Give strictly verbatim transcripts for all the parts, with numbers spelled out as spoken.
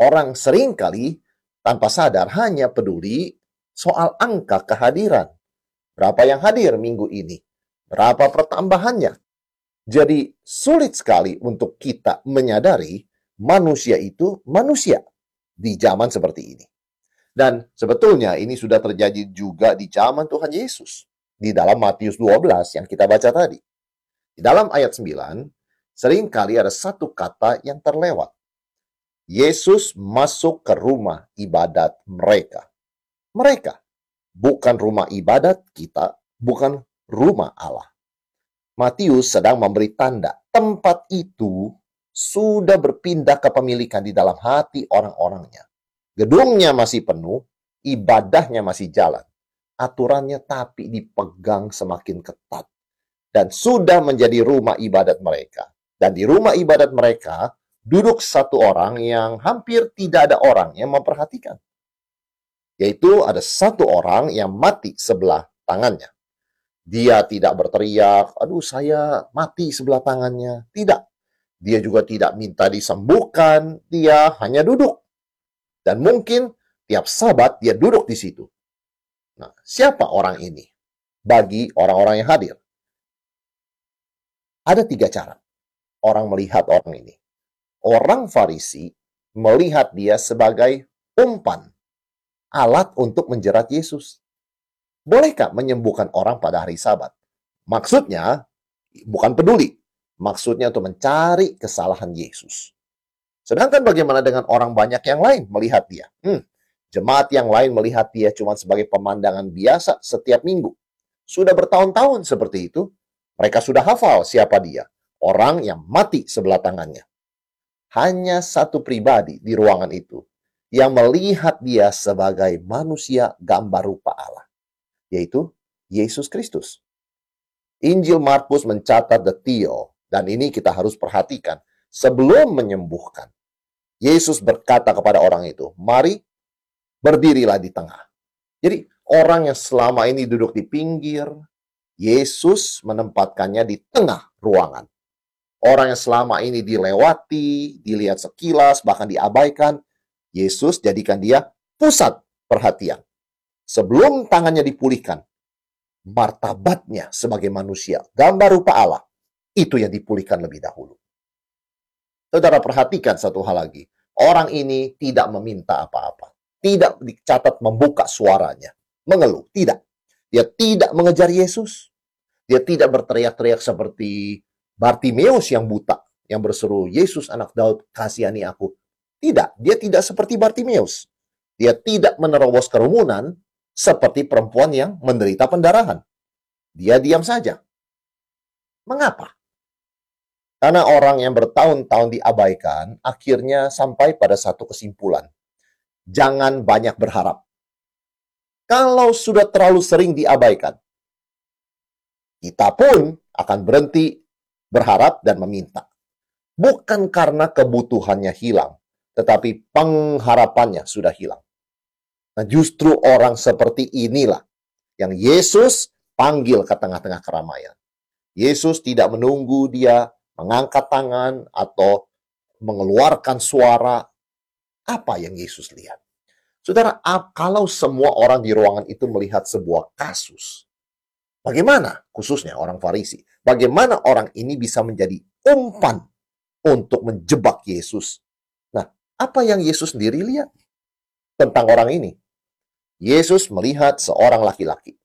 Orang seringkali tanpa sadar hanya peduli soal angka kehadiran. Berapa yang hadir minggu ini? Berapa pertambahannya? Jadi sulit sekali untuk kita menyadari manusia itu manusia di zaman seperti ini. Dan sebetulnya ini sudah terjadi juga di zaman Tuhan Yesus. Di dalam Matius dua belas yang kita baca tadi. Di dalam ayat sembilan, seringkali ada satu kata yang terlewat. Yesus masuk ke rumah ibadat mereka. Mereka, bukan rumah ibadat kita, bukan rumah Allah. Matius sedang memberi tanda tempat itu sudah berpindah kepemilikan di dalam hati orang-orangnya. Gedungnya masih penuh, ibadahnya masih jalan. Aturannya tapi dipegang semakin ketat. Dan sudah menjadi rumah ibadat mereka. Dan di rumah ibadat mereka, duduk satu orang yang hampir tidak ada orang yang memperhatikan. Yaitu ada satu orang yang mati sebelah tangannya. Dia tidak berteriak, aduh saya mati sebelah tangannya. Tidak. Dia juga tidak minta disembuhkan. Dia hanya duduk. Dan mungkin tiap Sabat dia duduk di situ. Nah, siapa orang ini? Bagi orang-orang yang hadir. Ada tiga cara orang melihat orang ini. Orang Farisi melihat dia sebagai umpan. Alat untuk menjerat Yesus. Bolehkah menyembuhkan orang pada hari Sabat? Maksudnya, bukan peduli. Maksudnya untuk mencari kesalahan Yesus. Sedangkan bagaimana dengan orang banyak yang lain melihat dia? Hmm, jemaat yang lain melihat dia cuma sebagai pemandangan biasa setiap minggu. Sudah bertahun-tahun seperti itu. Mereka sudah hafal siapa dia. Orang yang mati sebelah tangannya. Hanya satu pribadi di ruangan itu yang melihat dia sebagai manusia gambar rupa Allah. Yaitu Yesus Kristus. Injil Markus mencatat detail, dan ini kita harus perhatikan. Sebelum menyembuhkan, Yesus berkata kepada orang itu, mari berdirilah di tengah. Jadi orang yang selama ini duduk di pinggir, Yesus menempatkannya di tengah ruangan. Orang yang selama ini dilewati, dilihat sekilas, bahkan diabaikan, Yesus jadikan dia pusat perhatian. Sebelum tangannya dipulihkan, martabatnya sebagai manusia, gambar rupa Allah, itu yang dipulihkan lebih dahulu. Saudara perhatikan satu hal lagi. Orang ini tidak meminta apa-apa. Tidak dicatat membuka suaranya. Mengeluh. Tidak. Dia tidak mengejar Yesus. Dia tidak berteriak-teriak seperti Bartimeus yang buta. Yang berseru, Yesus anak Daud, kasihani aku. Tidak. Dia tidak seperti Bartimeus. Dia tidak menerobos kerumunan seperti perempuan yang menderita pendarahan. Dia diam saja. Mengapa? Karena orang yang bertahun-tahun diabaikan, akhirnya sampai pada satu kesimpulan. Jangan banyak berharap. Kalau sudah terlalu sering diabaikan, kita pun akan berhenti berharap dan meminta. Bukan karena kebutuhannya hilang, tetapi pengharapannya sudah hilang. Nah, justru orang seperti inilah yang Yesus panggil ke tengah-tengah keramaian. Yesus tidak menunggu dia mengangkat tangan atau mengeluarkan suara. Apa yang Yesus lihat? Saudara, kalau semua orang di ruangan itu melihat sebuah kasus, bagaimana khususnya orang Farisi? Bagaimana orang ini bisa menjadi umpan untuk menjebak Yesus? Nah, apa yang Yesus sendiri lihat tentang orang ini? Yesus melihat seorang laki-laki.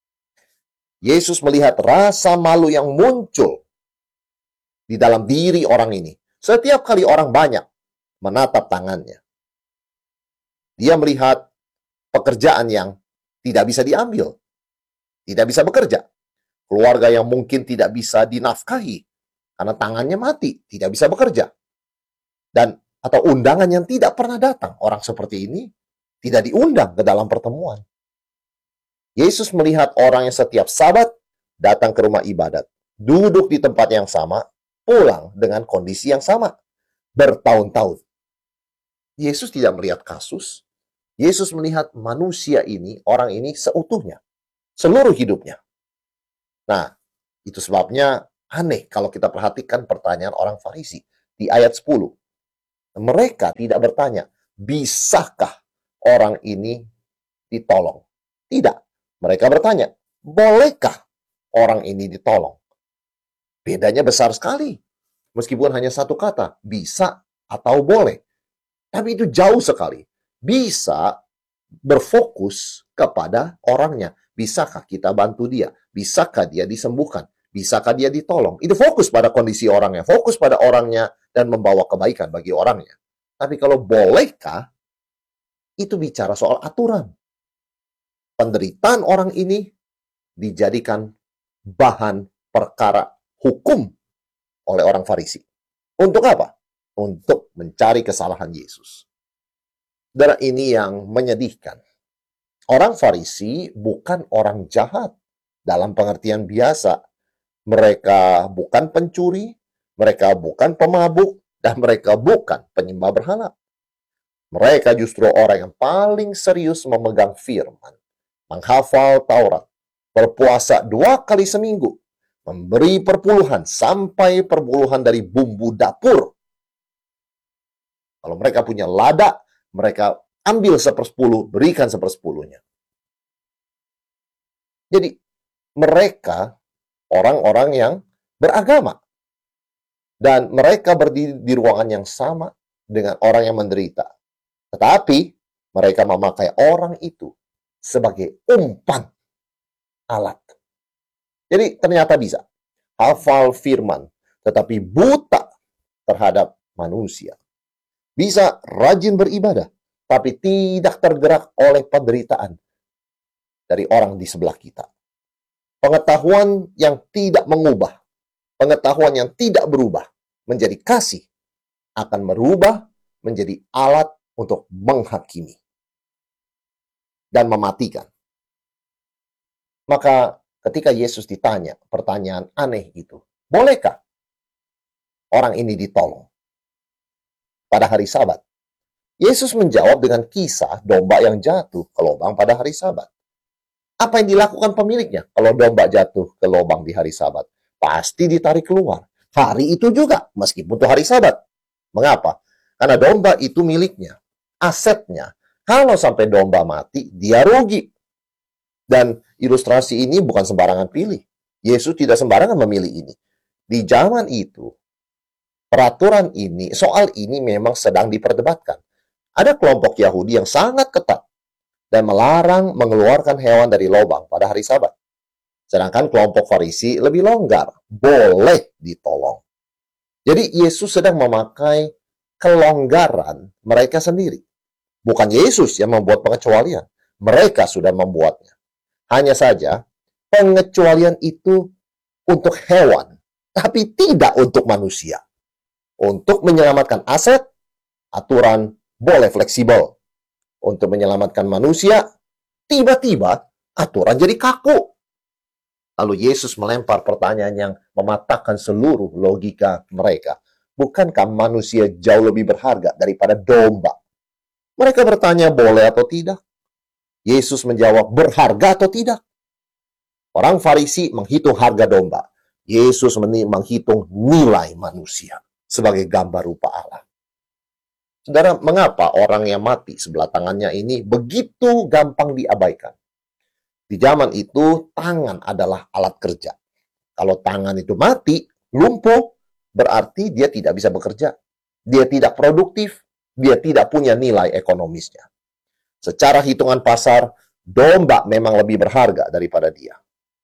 Yesus melihat rasa malu yang muncul di dalam diri orang ini. Setiap kali orang banyak menatap tangannya, dia melihat pekerjaan yang tidak bisa diambil, tidak bisa bekerja. Keluarga yang mungkin tidak bisa dinafkahi karena tangannya mati, tidak bisa bekerja. Dan atau undangan yang tidak pernah datang. Orang seperti ini tidak diundang ke dalam pertemuan. Yesus melihat orang yang setiap Sabat datang ke rumah ibadat, duduk di tempat yang sama, pulang dengan kondisi yang sama, bertahun-tahun. Yesus tidak melihat kasus. Yesus melihat manusia ini, orang ini seutuhnya, seluruh hidupnya. Nah, itu sebabnya aneh kalau kita perhatikan pertanyaan orang Farisi di ayat sepuluh. Mereka tidak bertanya, bisakah orang ini ditolong? Tidak. Mereka bertanya, bolehkah orang ini ditolong? Bedanya besar sekali. Meskipun hanya satu kata, bisa atau boleh. Tapi itu jauh sekali. Bisa berfokus kepada orangnya. Bisakah kita bantu dia? Bisakah dia disembuhkan? Bisakah dia ditolong? Itu fokus pada kondisi orangnya, fokus pada orangnya, dan membawa kebaikan bagi orangnya. Tapi kalau bolehkah, itu bicara soal aturan. Penderitaan orang ini dijadikan bahan perkara hukum oleh orang Farisi. Untuk apa? Untuk mencari kesalahan Yesus. Dan ini yang menyedihkan. Orang Farisi bukan orang jahat dalam pengertian biasa. Mereka bukan pencuri, mereka bukan pemabuk, dan mereka bukan penyembah berhala. Mereka justru orang yang paling serius memegang firman, menghafal Taurat, berpuasa dua kali seminggu, memberi perpuluhan sampai perpuluhan dari bumbu dapur. Kalau mereka punya lada, mereka ambil sepersepuluh, berikan sepersepuluhnya. Jadi, mereka orang-orang yang beragama. Dan mereka berdiri di ruangan yang sama dengan orang yang menderita. Tetapi, mereka memakai orang itu sebagai umpan alat. Jadi, ternyata bisa hafal firman, tetapi buta terhadap manusia. Bisa rajin beribadah, tapi tidak tergerak oleh penderitaan dari orang di sebelah kita. Pengetahuan yang tidak mengubah, pengetahuan yang tidak berubah menjadi kasih, akan merubah menjadi alat untuk menghakimi dan mematikan. Maka ketika Yesus ditanya pertanyaan aneh itu, bolehkah orang ini ditolong pada hari Sabat? Yesus menjawab dengan kisah domba yang jatuh ke lubang pada hari Sabat. Apa yang dilakukan pemiliknya kalau domba jatuh ke lubang di hari Sabat? Pasti ditarik keluar. Hari itu juga, meskipun itu hari Sabat. Mengapa? Karena domba itu miliknya, asetnya. Kalau sampai domba mati, dia rugi. Dan ilustrasi ini bukan sembarangan pilih. Yesus tidak sembarangan memilih ini. Di zaman itu, peraturan ini, soal ini memang sedang diperdebatkan. Ada kelompok Yahudi yang sangat ketat dan melarang mengeluarkan hewan dari lubang pada hari Sabat. Sedangkan kelompok Farisi lebih longgar, boleh ditolong. Jadi Yesus sedang memakai kelonggaran mereka sendiri. Bukan Yesus yang membuat pengecualian, mereka sudah membuatnya. Hanya saja pengecualian itu untuk hewan, tapi tidak untuk manusia. Untuk menyelamatkan aset, aturan boleh fleksibel. Untuk menyelamatkan manusia, tiba-tiba aturan jadi kaku. Lalu Yesus melempar pertanyaan yang mematahkan seluruh logika mereka. Bukankah manusia jauh lebih berharga daripada domba? Mereka bertanya boleh atau tidak. Yesus menjawab berharga atau tidak. Orang Farisi menghitung harga domba. Yesus menghitung nilai manusia sebagai gambar rupa Allah. Saudara, mengapa orang yang mati sebelah tangannya ini begitu gampang diabaikan? Di zaman itu, tangan adalah alat kerja. Kalau tangan itu mati, lumpuh, berarti dia tidak bisa bekerja. Dia tidak produktif, dia tidak punya nilai ekonomisnya. Secara hitungan pasar, domba memang lebih berharga daripada dia.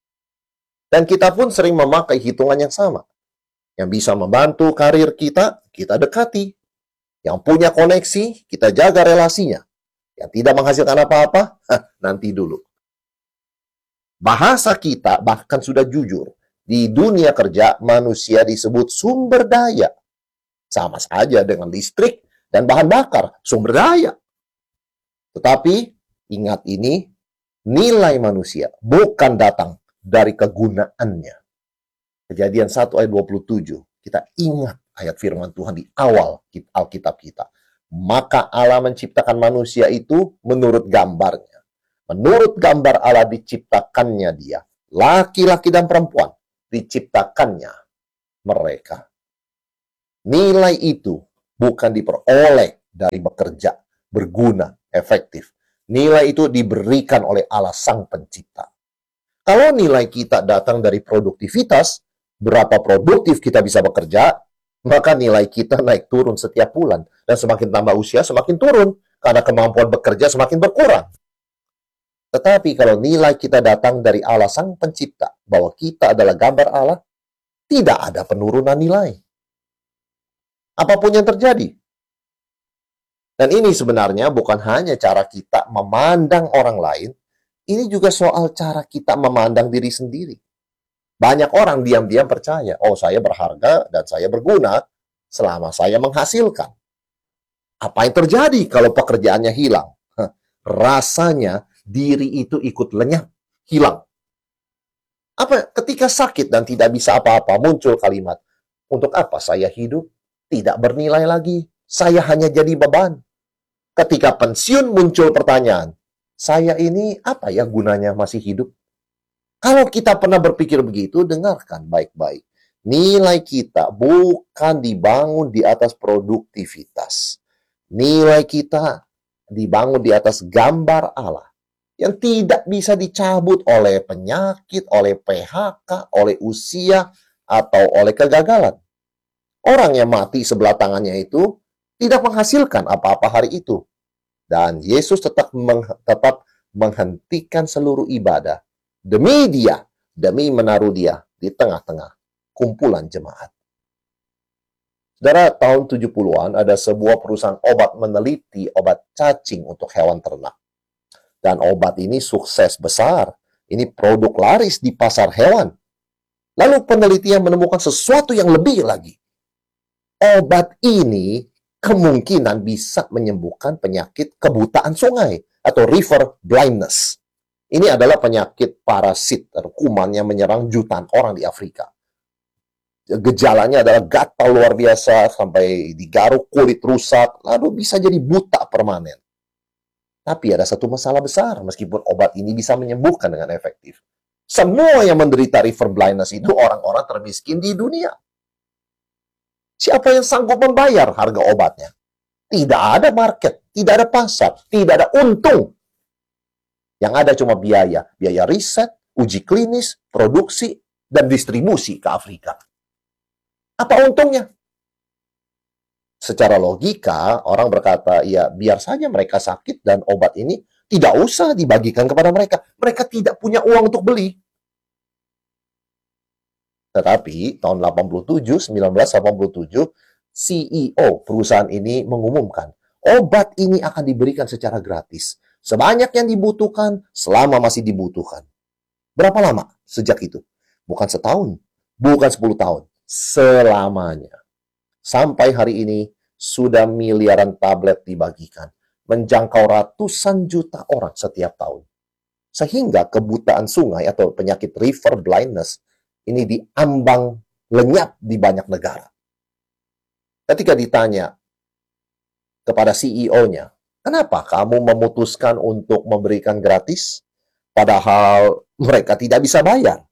Dan kita pun sering memakai hitungan yang sama. Yang bisa membantu karir kita, kita dekati. Yang punya koneksi, kita jaga relasinya. Yang tidak menghasilkan apa-apa, nanti dulu. Bahasa kita bahkan sudah jujur. Di dunia kerja, manusia disebut sumber daya. Sama saja dengan listrik dan bahan bakar, sumber daya. Tetapi, ingat ini, nilai manusia bukan datang dari kegunaannya. Kejadian satu ayat dua puluh tujuh, kita ingat ayat firman Tuhan di awal Alkitab kita. Maka Allah menciptakan manusia itu menurut gambarnya. Menurut gambar Allah diciptakannya dia. Laki-laki dan perempuan diciptakannya mereka. Nilai itu bukan diperoleh dari bekerja, berguna, efektif. Nilai itu diberikan oleh Allah Sang Pencipta. Kalau nilai kita datang dari produktivitas, berapa produktif kita bisa bekerja, maka nilai kita naik turun setiap bulan. Dan semakin tambah usia, semakin turun. Karena kemampuan bekerja semakin berkurang. Tetapi kalau nilai kita datang dari Allah Sang Pencipta, bahwa kita adalah gambar Allah, tidak ada penurunan nilai. Apapun yang terjadi. Dan ini sebenarnya bukan hanya cara kita memandang orang lain, ini juga soal cara kita memandang diri sendiri. Banyak orang diam-diam percaya, oh saya berharga dan saya berguna selama saya menghasilkan. Apa yang terjadi kalau pekerjaannya hilang? Rasanya diri itu ikut lenyap, hilang. Apa? Ketika sakit dan tidak bisa apa-apa, muncul kalimat, untuk apa saya hidup? Tidak bernilai lagi. Saya hanya jadi beban. Ketika pensiun muncul pertanyaan, saya ini apa ya gunanya masih hidup? Kalau kita pernah berpikir begitu, dengarkan baik-baik. Nilai kita bukan dibangun di atas produktivitas. Nilai kita dibangun di atas gambar Allah yang tidak bisa dicabut oleh penyakit, oleh P H K, oleh usia, atau oleh kegagalan. Orang yang mati sebelah tangannya itu tidak menghasilkan apa-apa hari itu. Dan Yesus tetap, meng, tetap menghentikan seluruh ibadah demi dia, demi menaruh dia di tengah-tengah kumpulan jemaat. Saudara, tahun tujuh puluhan ada sebuah perusahaan obat meneliti obat cacing untuk hewan ternak. Dan obat ini sukses besar. Ini produk laris di pasar hewan. Lalu penelitian menemukan sesuatu yang lebih lagi. Obat ini kemungkinan bisa menyembuhkan penyakit kebutaan sungai atau river blindness. Ini adalah penyakit parasit atau kuman yang menyerang jutaan orang di Afrika. Gejalanya adalah gatal luar biasa, sampai digaruk, kulit rusak, lalu bisa jadi buta permanen. Tapi ada satu masalah besar, meskipun obat ini bisa menyembuhkan dengan efektif. Semua yang menderita river blindness itu orang-orang termiskin di dunia. Siapa yang sanggup membayar harga obatnya? Tidak ada market, tidak ada pasar, tidak ada untung. Yang ada cuma biaya, biaya riset, uji klinis, produksi, dan distribusi ke Afrika. Apa untungnya? Secara logika, orang berkata, ya biar saja mereka sakit dan obat ini tidak usah dibagikan kepada mereka. Mereka tidak punya uang untuk beli. Tetapi tahun delapan puluh tujuh, seribu sembilan ratus delapan puluh tujuh, C E O perusahaan ini mengumumkan, obat ini akan diberikan secara gratis. Sebanyak yang dibutuhkan, selama masih dibutuhkan. Berapa lama sejak itu? Bukan setahun, bukan sepuluh tahun. Selamanya. Sampai hari ini, sudah miliaran tablet dibagikan. Menjangkau ratusan juta orang setiap tahun. Sehingga kebutaan sungai atau penyakit river blindness ini diambang lenyap di banyak negara. Ketika ditanya kepada C E O-nya, kenapa kamu memutuskan untuk memberikan gratis? Padahal mereka tidak bisa bayar.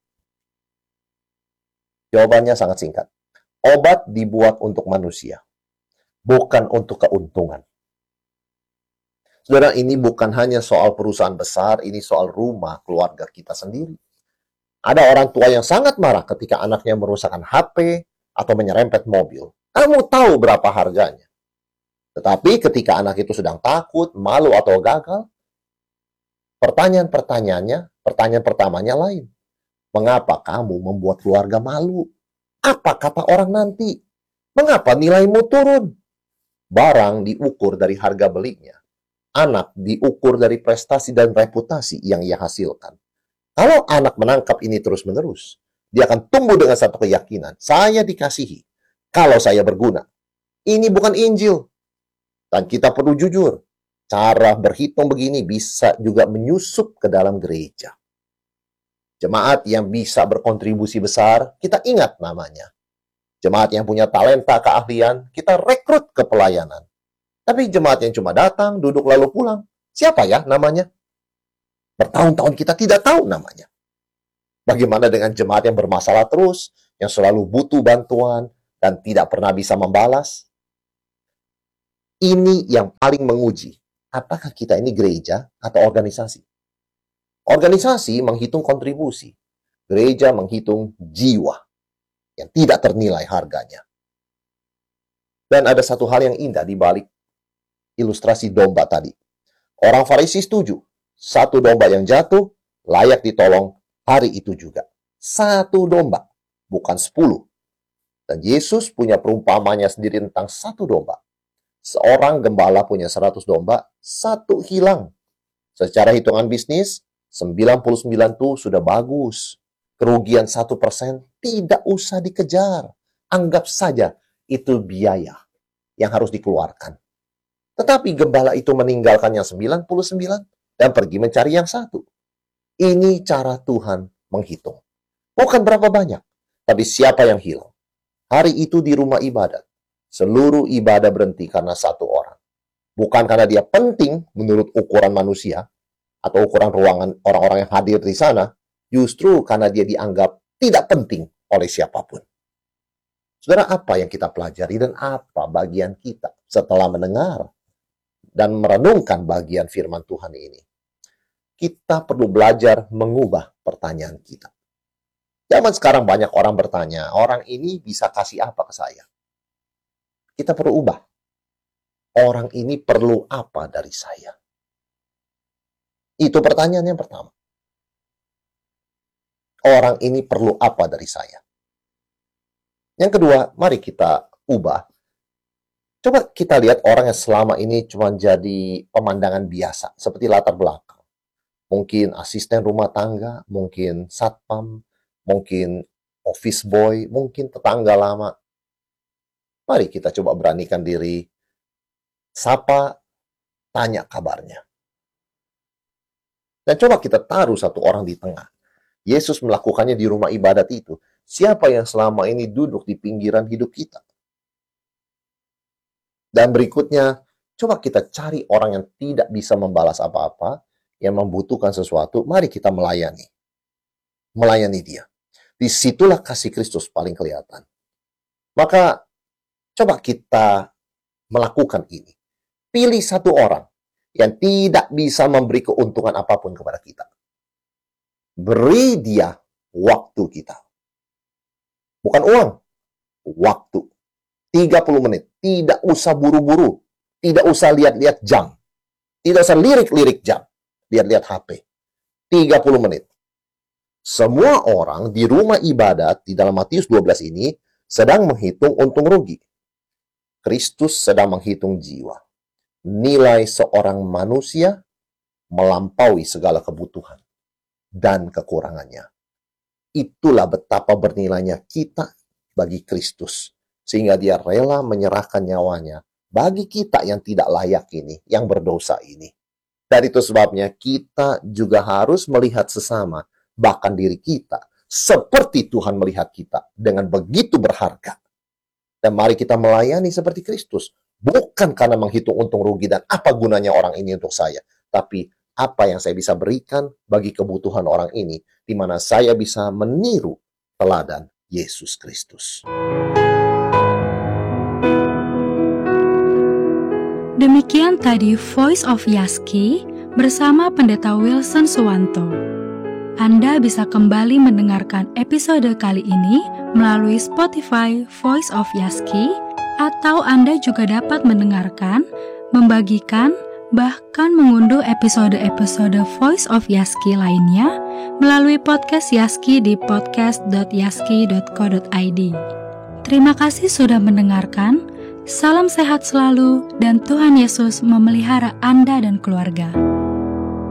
Jawabannya sangat singkat. Obat dibuat untuk manusia, bukan untuk keuntungan. Saudara, ini bukan hanya soal perusahaan besar, ini soal rumah, keluarga kita sendiri. Ada orang tua yang sangat marah ketika anaknya merusakkan H P atau menyerempet mobil. Kamu tahu berapa harganya. Tetapi ketika anak itu sedang takut, malu, atau gagal, pertanyaan-pertanyaannya, pertanyaan pertamanya lain. Mengapa kamu membuat keluarga malu? Apa kata orang nanti? Mengapa nilaimu turun? Barang diukur dari harga belinya. Anak diukur dari prestasi dan reputasi yang ia hasilkan. Kalau anak menangkap ini terus-menerus, dia akan tumbuh dengan satu keyakinan. Saya dikasihi. Kalau saya berguna. Ini bukan Injil. Dan kita perlu jujur. Cara berhitung begini bisa juga menyusup ke dalam gereja. Jemaat yang bisa berkontribusi besar, kita ingat namanya. Jemaat yang punya talenta keahlian, kita rekrut ke pelayanan. Tapi jemaat yang cuma datang, duduk lalu pulang, siapa ya namanya? Bertahun-tahun kita tidak tahu namanya. Bagaimana dengan jemaat yang bermasalah terus, yang selalu butuh bantuan, dan tidak pernah bisa membalas? Ini yang paling menguji apakah kita ini gereja atau organisasi? Organisasi menghitung kontribusi. Gereja menghitung jiwa yang tidak ternilai harganya. Dan ada satu hal yang indah di balik ilustrasi domba tadi. Orang Farisi setuju. Satu domba yang jatuh layak ditolong hari itu juga. Satu domba, bukan sepuluh. Dan Yesus punya perumpamannya sendiri tentang satu domba. Seorang gembala punya seratus domba, satu hilang. Secara hitungan bisnis, sembilan puluh sembilan itu sudah bagus. Kerugian satu persen tidak usah dikejar. Anggap saja itu biaya yang harus dikeluarkan. Tetapi gembala itu meninggalkan yang sembilan puluh sembilan dan pergi mencari yang satu. Ini cara Tuhan menghitung. Bukan berapa banyak, tapi siapa yang hilang. Hari itu di rumah ibadat, seluruh ibadah berhenti karena satu orang. Bukan karena dia penting menurut ukuran manusia, atau ukuran ruangan orang-orang yang hadir di sana, justru karena dia dianggap tidak penting oleh siapapun. Saudara, apa yang kita pelajari dan apa bagian kita setelah mendengar dan merenungkan bagian firman Tuhan ini? Kita perlu belajar mengubah pertanyaan kita. Zaman sekarang banyak orang bertanya, orang ini bisa kasih apa ke saya? Kita perlu ubah. Orang ini perlu apa dari saya? Itu pertanyaan yang pertama. Orang ini perlu apa dari saya? Yang kedua, mari kita ubah. Coba kita lihat orang yang selama ini cuma jadi pemandangan biasa, seperti latar belakang. Mungkin asisten rumah tangga, mungkin satpam, mungkin office boy, mungkin tetangga lama. Mari kita coba beranikan diri, sapa, tanya kabarnya. Dan coba kita taruh satu orang di tengah. Yesus melakukannya di rumah ibadat itu. Siapa yang selama ini duduk di pinggiran hidup kita? Dan berikutnya, coba kita cari orang yang tidak bisa membalas apa-apa, yang membutuhkan sesuatu, mari kita melayani. Melayani dia. Disitulah kasih Kristus paling kelihatan. Maka, coba kita melakukan ini. Pilih satu orang yang tidak bisa memberi keuntungan apapun kepada kita. Beri dia waktu kita. Bukan uang, waktu. tiga puluh menit. Tidak usah buru-buru. Tidak usah lihat-lihat jam. Tidak usah lirik-lirik jam. Lihat-lihat H P. tiga puluh menit. Semua orang di rumah ibadat di dalam Matius dua belas ini sedang menghitung untung rugi. Kristus sedang menghitung jiwa. Nilai seorang manusia melampaui segala kebutuhan dan kekurangannya. Itulah betapa bernilainya kita bagi Kristus. Sehingga dia rela menyerahkan nyawanya bagi kita yang tidak layak ini, yang berdosa ini. Dan itu sebabnya kita juga harus melihat sesama, bahkan diri kita, seperti Tuhan melihat kita dengan begitu berharga. Dan mari kita melayani seperti Kristus. Bukan karena menghitung untung rugi dan apa gunanya orang ini untuk saya. Tapi apa yang saya bisa berikan bagi kebutuhan orang ini, di mana saya bisa meniru teladan Yesus Kristus. Demikian tadi Voice of Yaski bersama Pendeta Wilson Suwanto. Anda bisa kembali mendengarkan episode kali ini melalui Spotify Voice of Yaski, atau Anda juga dapat mendengarkan, membagikan, bahkan mengunduh episode-episode Voice of Yaski lainnya melalui podcast Yaski di podcast dot yaski dot co dot i d. Terima kasih sudah mendengarkan. Salam sehat selalu dan Tuhan Yesus memelihara Anda dan keluarga.